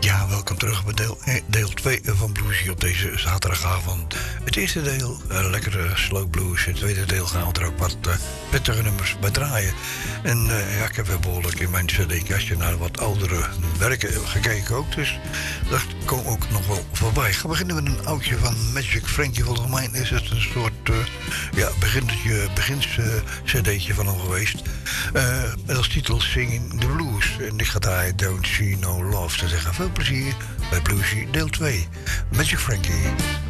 Ja, welkom terug bij deel 2 van Bluesy op deze zaterdagavond. Het eerste deel, lekkere slow blues. Het tweede deel gaan we er ook wat pittige nummers bij draaien. En ja, ik heb weer behoorlijk in mijn cd-kastje naar wat oudere werken gekeken ook. Dus dat komt ook nog wel voorbij. Ik ga beginnen met een oudje van Magic Frankie. Volgens mij is het een soort begins cd'tje van hem geweest. Met als titel Singing the Blues. En ik ga draaien Don't See No Love. Te zeggen, veel plezier bij Bluesy deel 2. Magic Frankie.